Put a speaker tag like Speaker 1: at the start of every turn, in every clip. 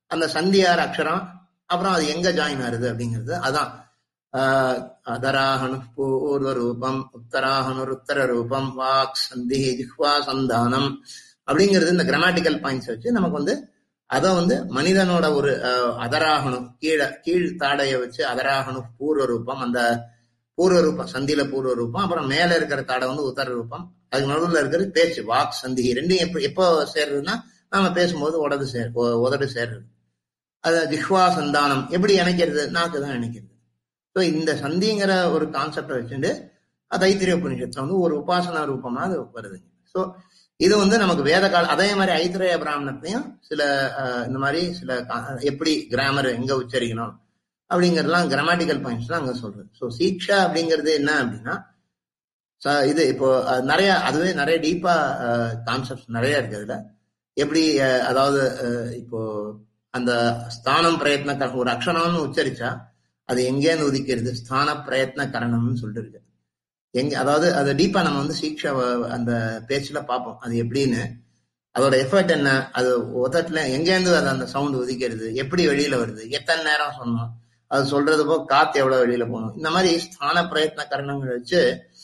Speaker 1: அந்த சந்தியார் அக்ஷரம், அப்புறம் அது எங்க ஜாயின் ஆகுது அப்படிங்கிறது அதான். அதராகனு பூர்வ ரூபம், உத்தராகனுர் உத்தர ரூபம், வாக் சந்தி ஜிஹ்வா சந்தானம் அப்படிங்கிறது இந்த கிராமட்டிக்கல் பாயிண்ட்ஸ் வச்சு நமக்கு வந்து அதை வந்து மனிதனோட ஒரு அதராகனு கீழ் தாடைய வச்சு அதராகனு பூர்வ ரூபம், அந்த பூர்வ ரூபம் சந்தியில பூர்வ ரூபம், அப்புறம் மேல இருக்கிற தாடை வந்து உத்தர ரூபம், அதுக்கு நடுவில் இருக்கிறது பேச்சு வாக் சந்தி. ரெண்டும் எப்போ சேர்றதுன்னா நாம பேசும்போது உதடு சேர்றது. அது ஜிஹ்வா சந்தானம் எப்படி இணைக்கிறது, நாக்கு தான் இணைக்கிறது. ஸோ இந்த சந்திங்கிற ஒரு கான்செப்டை வச்சுட்டு தைத்திரிய உபநிஷத்துல வந்து ஒரு உபாசனா ரூபமா அது வருது. ஸோ இது வந்து நமக்கு வேத கால, அதே மாதிரி ஐத்திரேய பிராமணத்தையும் சில இந்த மாதிரி சில எப்படி கிராமர் எங்க உச்சரிக்கணும் அப்படிங்கறதுலாம் கிராமட்டிக்கல் பாயிண்ட்ஸ் தான் அங்க சொல்றது. ஸோ சீக்ஷா அப்படிங்கிறது என்ன அப்படின்னா இது இப்போ நிறைய, அதுவே நிறைய டீப்பா கான்செப்ட்ஸ் நிறைய இருக்கு அதுல. எப்படி அதாவது இப்போ அந்த ஸ்தானம் பிரயத்ன ஒரு அக்ஷரம்னு உச்சரிச்சா அது எங்கேன்னு உதிக்கிறது, ஸ்தான பிரயத்ன கரணம்னு சொல்லிட்டு இருக்கு. அதாவது அது டீப்பா நம்ம வந்து சீக்ஷா அந்த பேச்சுல பார்ப்போம் அது எப்படின்னு, அதோட எஃபர்ட் என்ன, அது உதட்டுல எங்கேருந்து அது அந்த சவுண்ட் உதிக்கிறது, எப்படி வெளியில வருது, எத்தனை நேரம் சொன்னோம், அது சொல்றது போ காத்து எவ்வளவு வெளியில போகணும், இந்த மாதிரி ஸ்தான பிரயத்ன கரணங்கள் வச்சு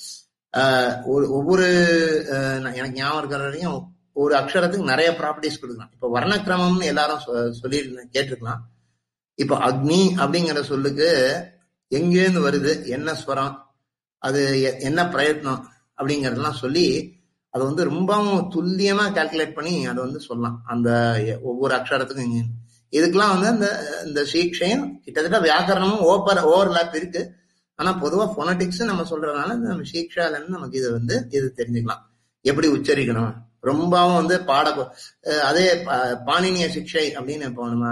Speaker 1: ஒவ்வொரு எனக்கு ஞாபகம் இருக்கிற வரையும் ஒரு அக்ஷரத்துக்கு நிறைய ப்ராப்பர்ட்டிஸ் கொடுக்கலாம். இப்ப வர்ணக்கிரமம்னு எல்லாரும் சொல்லி கேட்டிருக்கலாம். இப்ப அக்னி அப்படிங்கிற சொல்லுக்கு எங்கேருந்து வருது, என்ன ஸ்வரம், அது என்ன பிரயத்னம் அப்படிங்கறதெல்லாம் சொல்லி அதை வந்து ரொம்பவும் துல்லியமா கால்குலேட் பண்ணி அதை வந்து சொல்லலாம் அந்த ஒவ்வொரு அக்ஷரத்துக்கும். இதுக்கெல்லாம் வந்து அந்த இந்த சீக்ஷையும் கிட்டத்தட்ட வியாக்கரணமும் ஓவர்லாப் இருக்கு. ஆனா பொதுவா பொனட்டிக்ஸ் நம்ம சொல்றதுனால நம்ம சீக்ஷால இருந்து நமக்கு இது வந்து இது தெரிஞ்சுக்கலாம், எப்படி உச்சரிக்கணும். ரொம்பவும் வந்து அதே பாணினிய சிக்ஷை அப்படின்னு இப்போ நம்ம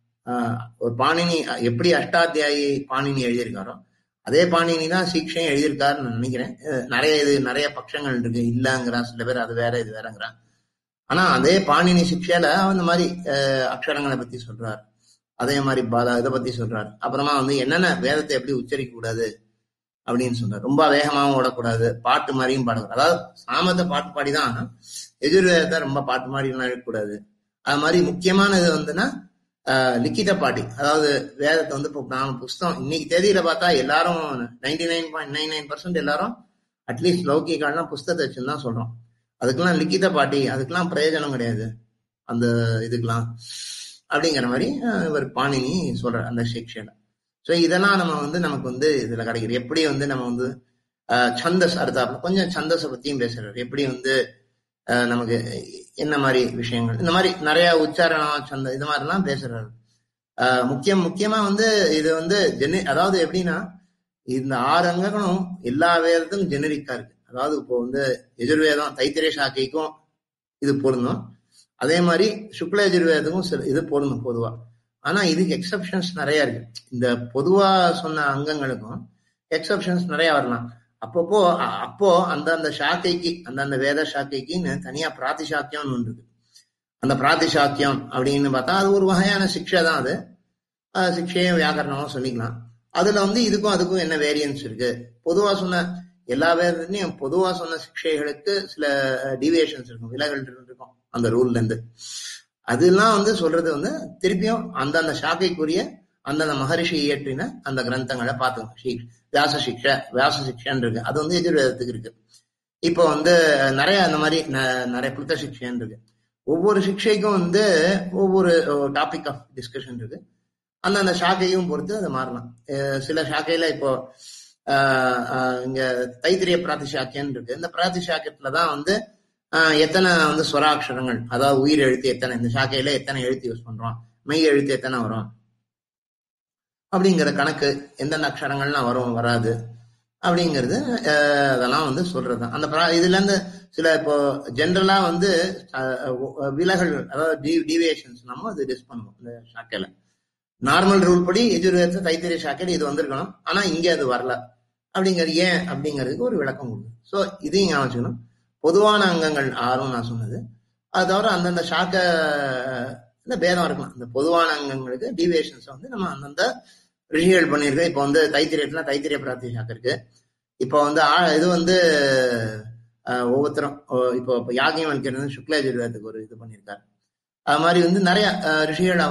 Speaker 1: ஒரு பாணினி எப்படி அஷ்டாத்தியாயி பாணினி எழுதியிருக்காரோ அதே பாணினி தான் சீக்ஷையும் எழுதியிருக்காருன்னு நான் நினைக்கிறேன். நிறைய பட்சங்கள் இருக்கு, இல்லங்கிறான் சில பேர், அது வேற இது வேறங்கிறான். ஆனா அதே பாணினி சிக்ஷையில அந்த மாதிரி அக்ஷரங்களை பத்தி சொல்றாரு, அதே மாதிரி இதை பத்தி சொல்றாரு. அப்புறமா வந்து என்னென்ன வேதத்தை எப்படி உச்சரிக்க கூடாது அப்படின்னு சொல்றாரு. ரொம்ப வேகமாவும் ஓடக்கூடாது, பாட்டு மாதிரியும் பாடக்கூடாது. அதாவது சாமத்தை பாட்டு பாடிதான், எதிர்வேதத்தை ரொம்ப பாட்டு மாதிரி எழுதக்கூடாது. அது மாதிரி முக்கியமானது வந்துன்னா லிக்கித பாட்டி, அதாவது வேதத்தை வந்து இப்போ நாம புஸ்தகம் இன்னைக்கு தேதியில பார்த்தா எல்லாரும் 99.99% எல்லாரும் அட்லீஸ்ட் லௌகிகாலாம் புஸ்தகத்தை வச்சுன்னு தான் சொல்றோம். அதுக்கெல்லாம் லிக்கித பாட்டி, அதுக்கெல்லாம் பிரயோஜனம் கிடையாது அந்த இதுக்கெல்லாம் அப்படிங்கிற மாதிரி இவர் பாணினி சொல்ற அந்த சிக்ஷையில. ஸோ இதெல்லாம் நம்ம வந்து நமக்கு வந்து இதுல கிடைக்கிறது. எப்படி வந்து நம்ம வந்து சந்தஸ் அடுத்தாப்புல கொஞ்சம் சந்தஸை பத்தியும் பேசுறாரு, எப்படி வந்து நமக்கு என்ன மாதிரி விஷயங்கள், இந்த மாதிரி நிறைய உச்சாரணம் சந்த இது மாதிரி எல்லாம் பேசுறாரு. முக்கியமா வந்து இது வந்து அதாவது எப்படின்னா இந்த 6 அங்கங்களும் எல்லா வேதத்துக்கும் ஜெனரிக்கா இருக்கு. அதாவது இப்போ வந்து எஜுர்வேதம் தைத்திரிய சாக்கைக்கும் இது பொருந்தும், அதே மாதிரி சுக்ல எஜுர்வேதத்துக்கும் இது பொருந்தும் பொதுவா. ஆனா இதுக்கு எக்ஸப்ஷன்ஸ் நிறைய இருக்கு. இந்த பொதுவா சொன்ன அங்கங்களுக்கும் எக்ஸப்ஷன்ஸ் நிறைய வரலாம். அப்போ அந்தந்த சாக்கைக்கு அந்தந்த வேத சாக்கைக்குன்னு தனியா பிராதிசாக்கியம்னு ஒன்று இருக்கு. அந்த பிராதிசாக்கியம் அப்படின்னு பார்த்தா அது ஒரு வகையான சிக்ஷை தான். அது சிக்ஷையும் வியாக்கரணமும் சொல்லிக்கலாம். அதுல வந்து இதுக்கும் அதுக்கும் என்ன வேரியன்ஸ் இருக்கு, பொதுவா சொன்ன எல்லா வேதத்துலயும் பொதுவா சொன்ன சிக்ஷைகளுக்கு சில டிவியேஷன்ஸ் இருக்கும், விலகல் இருக்கும் அந்த ரூல்ல இருந்து. அதெல்லாம் வந்து சொல்றது வந்து திருப்பியும் அந்தந்த சாக்கைக்குரிய அந்தந்த மகரிஷி இயற்றின அந்த கிரந்தங்களை பார்த்துக்கணும். வியாச சிக்ஷன் இருக்கு, அது வந்து எதிர்வேதத்துக்கு இருக்கு. இப்போ வந்து நிறைய அந்த மாதிரி நிறைய புத்த சிக்ஷன் இருக்கு. ஒவ்வொரு சிக்ஷைக்கும் வந்து ஒவ்வொரு டாபிக் ஆஃப் டிஸ்கஷன் இருக்கு. அந்தந்த சாக்கையும் பொறுத்து அதை மாறலாம். சில சாக்கையில இப்போ இங்க தைத்திரிய பிராதிசாக்கியம் இருக்கு. இந்த பிராதிசாக்கியத்துலதான் வந்து எத்தனை வந்து ஸ்வராட்சரங்கள், அதாவது உயிர் எழுத்து எத்தனை, இந்த சாக்கையில எத்தனை எழுத்து யூஸ் பண்றோம், மெய் எழுத்து எத்தனை வரும் அப்படிங்கிற கணக்கு, எந்தெந்த அக்ஷரங்கள்லாம் வரும் வராது அப்படிங்கிறது அதெல்லாம் வந்து சொல்றதுதான். அந்த இதுல இருந்து சில இப்போ ஜென்ரலா வந்து விலகல், அதாவது டீவியேஷன்ஸ் நம்ம அது டிஸ் பண்ணுவோம். இந்த சாக்கையில நார்மல் ரூல் படி எஜுர்வேத தைத்திரிய சாக்கையில இது வந்திருக்கணும், ஆனா இங்க அது வரல அப்படிங்கிறது ஏன் அப்படிங்கிறதுக்கு ஒரு விளக்கம் கொடுக்கும். ஸோ இதையும் ஞாபகம், பொதுவான அங்கங்கள் 6 நான் சொன்னது, அது தவிர அந்தந்த சாக்க பேதம் இருக்கலாம். இந்த பொதுவான அங்கங்களுக்கு டீவியேஷன்ஸ் வந்து நம்ம அந்தந்த ரிஷிகள் பண்ணிருக்கு. இப்போ வந்து தைத்திரியத்துல தைத்திரிய பிரார்த்தி சாக்கு இருக்கு. இப்போ வந்து இது வந்து ஒவ்வொருத்தரும் இப்போ யாகியம் வைக்கிறது சுக்ல எஜுர்வேதத்துக்கு ஒரு இது பண்ணியிருக்காரு. அது மாதிரி வந்து நிறைய ரிஷிகள்